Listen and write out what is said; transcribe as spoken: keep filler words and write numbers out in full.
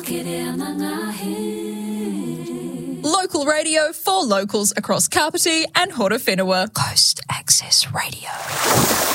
Local radio for locals across Kapiti and Horowhenua. Coast Access Radio.